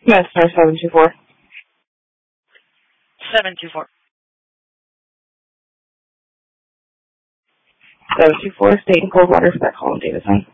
Messenger 724. 724. 724, State and Coldwater, Spec Hall, Davidson.